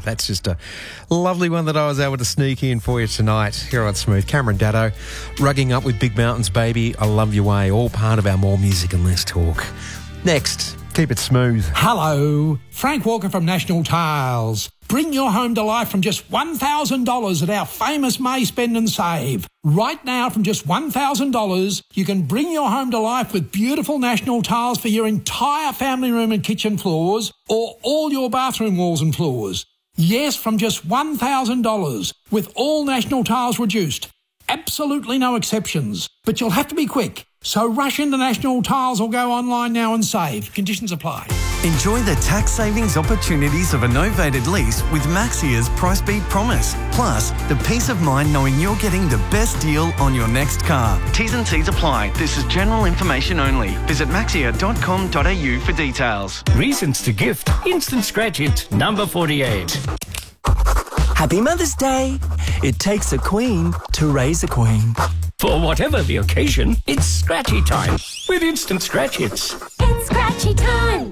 That's just a lovely one that I was able to sneak in for you tonight here on Smooth. Cameron Daddo, rugging up with Big Mountains, Baby, I Love Your Way, all part of our More Music and Less Talk. Next, keep it smooth. Hello, Frank Walker from National Tiles. Bring your home to life from just $1,000 at our famous May Spend and Save. Right now, from just $1,000, you can bring your home to life with beautiful National Tiles for your entire family room and kitchen floors, or all your bathroom walls and floors. Yes, from just $1,000, with all National Tiles reduced. Absolutely no exceptions. But you'll have to be quick. So rush into National Tiles or go online now and save. Conditions apply. Enjoy the tax savings opportunities of a novated lease with Maxia's Price Beat Promise. Plus, the peace of mind knowing you're getting the best deal on your next car. T's and C's apply. This is general information only. Visit maxia.com.au for details. Reasons to gift. Instant Scratch It, number 48. Happy Mother's Day. It takes a queen to raise a queen. For whatever the occasion, it's Scratchy time with Instant Scratch Hits. It's Scratchy time.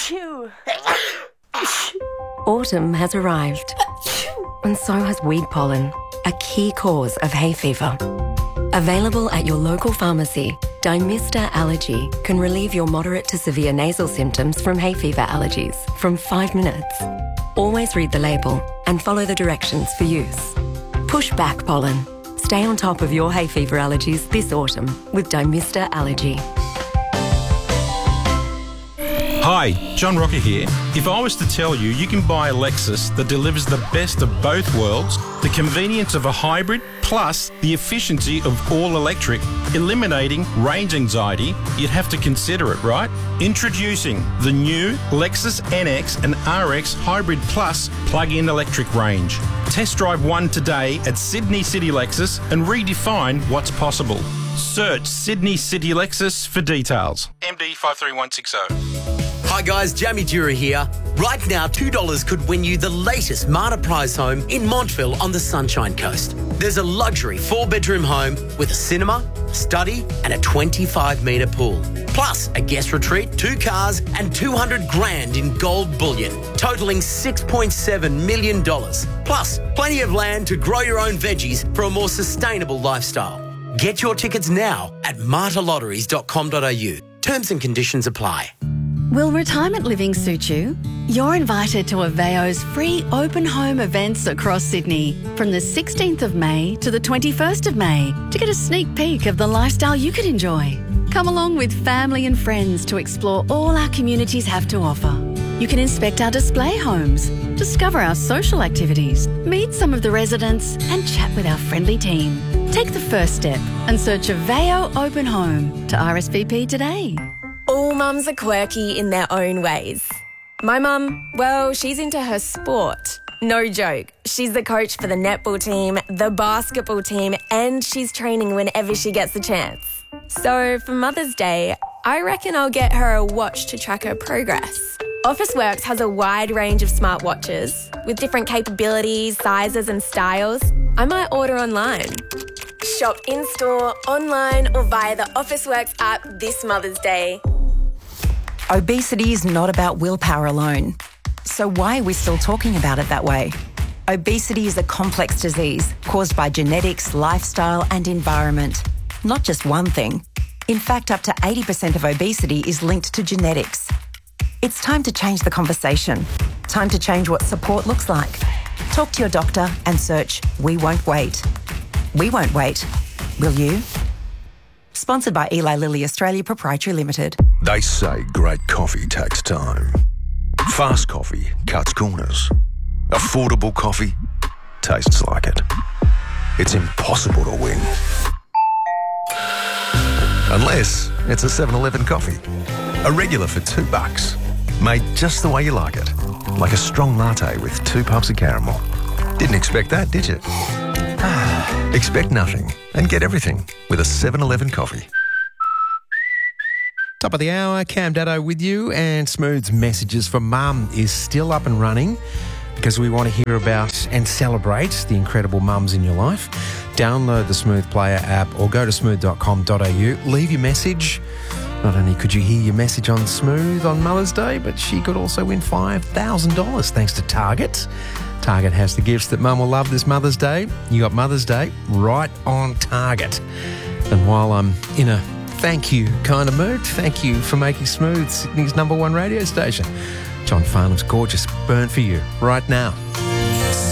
Autumn has arrived, and so has weed pollen, a key cause of hay fever. Available at your local pharmacy, Dymista Allergy can relieve your moderate to severe nasal symptoms from hay fever allergies from 5 minutes. Always read the label and follow the directions for use. Push back pollen. Stay on top of your hay fever allergies this autumn with Dymista Allergy. Hi, John Rocker here. If I was to tell you, you can buy a Lexus that delivers the best of both worlds, the convenience of a hybrid plus the efficiency of all electric, eliminating range anxiety, you'd have to consider it, right? Introducing the new Lexus NX and RX Hybrid Plus plug-in electric range. Test drive one today at Sydney City Lexus and redefine what's possible. Search Sydney City Lexus for details. MD 53160. Hi guys, Jamie Dura here. Right now, $2 could win you the latest Marta Prize home in Montville on the Sunshine Coast. There's a luxury 4-bedroom home with a cinema, study and a 25-metre pool. Plus a guest retreat, 2 cars and $200,000 in gold bullion, totalling $6.7 million. Plus plenty of land to grow your own veggies for a more sustainable lifestyle. Get your tickets now at martalotteries.com.au. Terms and conditions apply. Will retirement living suit you? You're invited to Aveo's free open home events across Sydney from the 16th of May to the 21st of May to get a sneak peek of the lifestyle you could enjoy. Come along with family and friends to explore all our communities have to offer. You can inspect our display homes, discover our social activities, meet some of the residents and chat with our friendly team. Take the first step and search Aveo Open Home to RSVP today. All mums are quirky in their own ways. My mum, well, she's into her sport. No joke. She's the coach for the netball team, the basketball team, and she's training whenever she gets the chance. So for Mother's Day, I reckon I'll get her a watch to track her progress. Officeworks has a wide range of smartwatches with different capabilities, sizes and styles. I might order online. Shop in-store, online or via the Officeworks app this Mother's Day. Obesity is not about willpower alone. So why are we still talking about it that way? Obesity is a complex disease caused by genetics, lifestyle and environment. Not just one thing. In fact, up to 80% of obesity is linked to genetics. It's time to change the conversation. Time to change what support looks like. Talk to your doctor and search We Won't Wait. We won't wait. Will you? Sponsored by Eli Lilly Australia Proprietary Limited. They say great coffee takes time. Fast coffee cuts corners. Affordable coffee tastes like it. It's impossible to win. Unless it's a 7-Eleven coffee. A regular for $2. Made just the way you like it. Like a strong latte with 2 puffs of caramel. Didn't expect that, did you? Expect nothing and get everything with a 7-Eleven coffee. Top of the hour, Cam Daddo with you, and Smooth's Messages for Mum is still up and running because we want to hear about and celebrate the incredible mums in your life. Download the Smooth Player app or go to smooth.com.au. Leave your message Not only could you hear your message on Smooth on Mother's Day, but she could also win $5,000 thanks to Target. Target has the gifts that Mum will love this Mother's Day. You got Mother's Day right on Target. And while I'm in a thank you kind of mood, thank you for making Smooth Sydney's #1 radio station. John Farnham's Gorgeous, Burn For You, right now.